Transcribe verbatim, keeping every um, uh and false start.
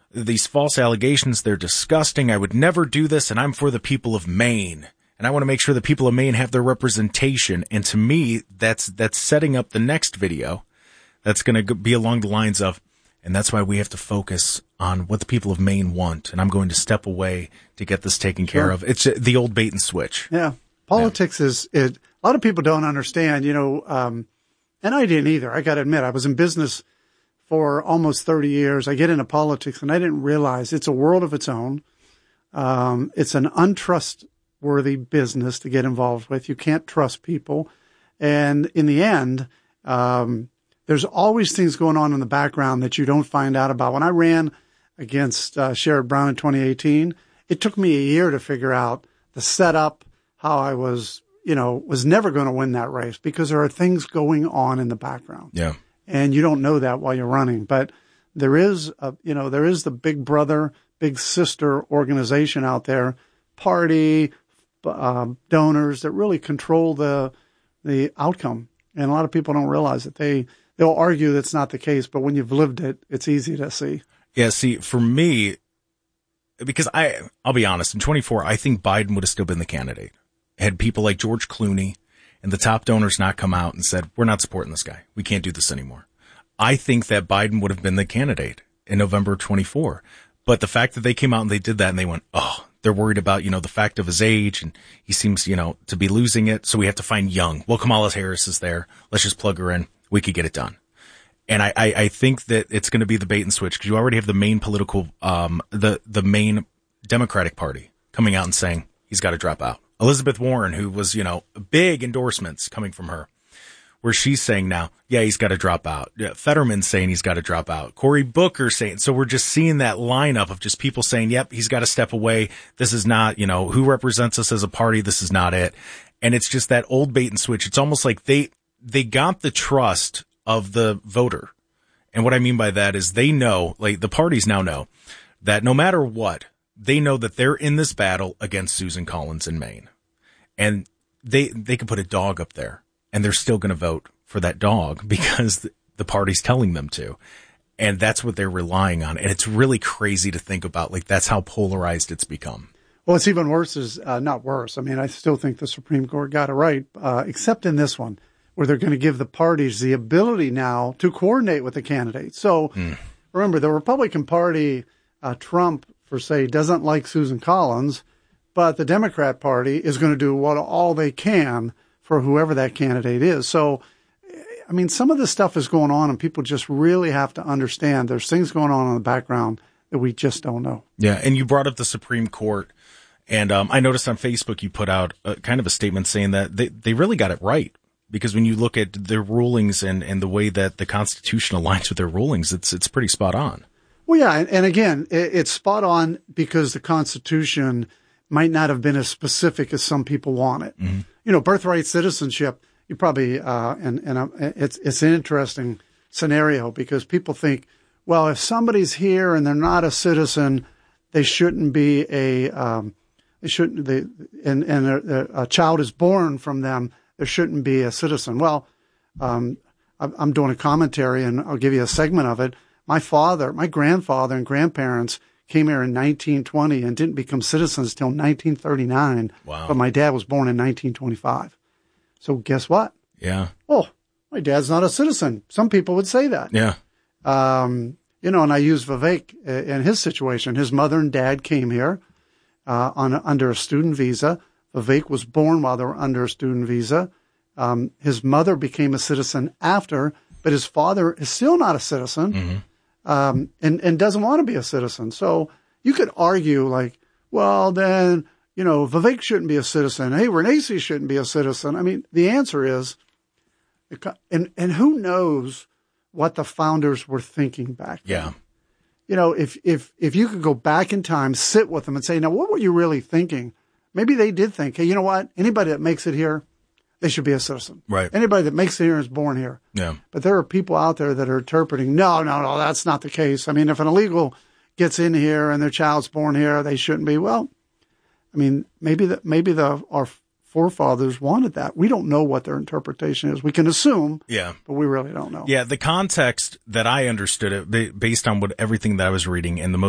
these false allegations, they're disgusting. I would never do this, and I'm for the people of Maine. And I want to make sure the people of Maine have their representation. And to me, that's that's setting up the next video that's going to be along the lines of, and that's why we have to focus on what the people of Maine want. And I'm going to step away to get this taken care Sure. of. It's the old bait and switch. Yeah. Politics yeah. is, it, a lot of people don't understand, you know, um, and I didn't either. I got to admit, I was in business for almost thirty years. I get into politics and I didn't realize it's a world of its own. Um, it's an untrustworthy business to get involved with. You can't trust people. And in the end, um, there's always things going on in the background that you don't find out about. When I ran against uh, Sherrod Brown in twenty eighteen, it took me a year to figure out the setup, how I was, you know, was never going to win that race because there are things going on in the background. Yeah. And you don't know that while you're running. But there is, a, you know, there is the big brother, big sister organization out there, party, uh, donors that really control the the outcome. And a lot of people don't realize it. They, they'll argue that's not the case, but when you've lived it, it's easy to see. Yeah, see, for me, because I, I'll be honest, in twenty-four, I think Biden would have still been the candidate. Had people like George Clooney and the top donors not come out and said, we're not supporting this guy. We can't do this anymore. I think that Biden would have been the candidate in November of twenty-four. But the fact that they came out and they did that and they went, oh, they're worried about, you know, the fact of his age and he seems, you know, to be losing it. So we have to find young. Well, Kamala Harris is there. Let's just plug her in. We could get it done. And I, I, I think that it's going to be the bait and switch because you already have the main political, um, the, the main Democratic Party coming out and saying he's got to drop out. Elizabeth Warren, who was, you know, big endorsements coming from her, where she's saying now, yeah, he's got to drop out. Yeah, Fetterman's saying he's got to drop out. Cory Booker saying, so we're just seeing that lineup of just people saying, yep, he's got to step away. This is not, you know, who represents us as a party. This is not it. And it's just that old bait and switch. It's almost like they, they got the trust of the voter. And what I mean by that is they know, like the parties now know that no matter what, they know that they're in this battle against Susan Collins in Maine. And they, they could put a dog up there and they're still going to vote for that dog because the party's telling them to. And that's what they're relying on. And it's really crazy to think about. Like, that's how polarized it's become. Well, it's even worse is, uh, not worse. I mean, I still think the Supreme Court got it right, uh, except in this one, where they're going to give the parties the ability now to coordinate with the candidates. So mm. remember, the Republican Party, uh, Trump, per se, doesn't like Susan Collins, but the Democrat Party is going to do what all they can for whoever that candidate is. So, I mean, some of this stuff is going on and people just really have to understand there's things going on in the background that we just don't know. Yeah. And you brought up the Supreme Court. And um, I noticed on Facebook you put out a, kind of a statement saying that they, they really got it right. Because when you look at their rulings and, and the way that the Constitution aligns with their rulings, it's it's pretty spot on. Well, yeah. And, and again, it, it's spot on because the Constitution might not have been as specific as some people want it. Mm-hmm. You know, birthright citizenship, you probably, uh, and, and uh, it's, it's an interesting scenario because people think, well, if somebody's here and they're not a citizen, they shouldn't be a, um, they shouldn't, they, and, and a, a child is born from them, there shouldn't be a citizen. Well, um, I'm doing a commentary and I'll give you a segment of it. My father, my grandfather and grandparents came here in nineteen twenty and didn't become citizens till nineteen thirty-nine. Wow. But my dad was born in nineteen twenty-five. So guess what? Yeah. Oh, my dad's not a citizen. Some people would say that. Yeah. Um, you know, and I use Vivek in his situation. His mother and dad came here, uh, on, under a student visa. Vivek was born while they were under a student visa. Um, his mother became a citizen after, but his father is still not a citizen. Mm-hmm. Um, and, and doesn't want to be a citizen. So you could argue like, well, then, you know, Vivek shouldn't be a citizen. Hey, Renacci shouldn't be a citizen. I mean, the answer is, and, and who knows what the founders were thinking back then. Yeah. You know, if, if, if you could go back in time, sit with them and say, now, what were you really thinking? Maybe they did think, hey, you know what? Anybody that makes it here, they should be a citizen. Right. Anybody that makes it here is born here. Yeah. But there are people out there that are interpreting, no, no, no, that's not the case. I mean, if an illegal gets in here and their child's born here, they shouldn't be. Well, I mean, maybe the, maybe the, our forefathers wanted that. We don't know what their interpretation is. We can assume, yeah, but we really don't know. Yeah. The context that I understood it based on what everything that I was reading and the most